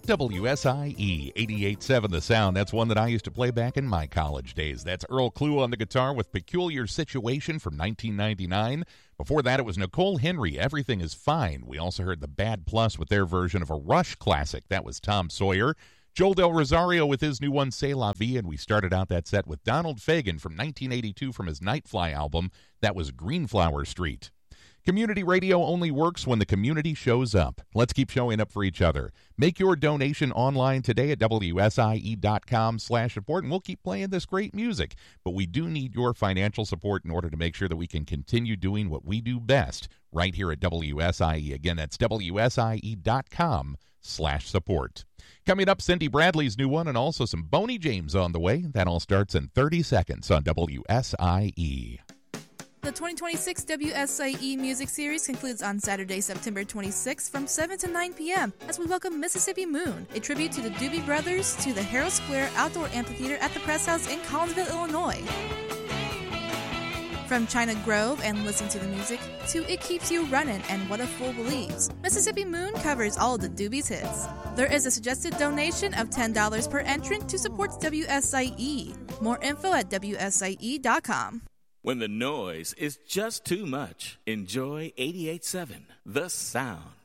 WSIE 88.7 The Sound. That's one that I used to play back in my college days. That's Earl Klugh on the guitar with Peculiar Situation from 1999. Before that, it was Nicole Henry, Everything Is Fine. We also heard the Bad Plus with their version of a Rush classic. That was Tom Sawyer. Joel Del Rosario with his new one, C'est La Vie, and we started out that set with Donald Fagen from 1982 from his Nightfly album. That was Greenflower Street. Community radio only works when the community shows up. Let's keep showing up for each other. Make your donation online today at WSIE.com/support, and we'll keep playing this great music. But we do need your financial support in order to make sure that we can continue doing what we do best right here at WSIE. Again, that's WSIE.com/support. Coming up, Cindy Bradley's new one and also some Boney James on the way. That all starts in 30 seconds on WSIE. The 2026 WSIE Music Series concludes on Saturday, September 26th from 7 to 9 p.m. as we welcome Mississippi Moon, a tribute to the Doobie Brothers, to the Harold Square Outdoor Amphitheater at the Press House in Collinsville, Illinois. From China Grove and Listen to the Music to It Keeps You Runnin' and What a Fool Believes, Mississippi Moon covers all the Doobies hits. There is a suggested donation of $10 per entrant to support WSIE. More info at WSIE.com. When the noise is just too much, enjoy 88.7 The Sound.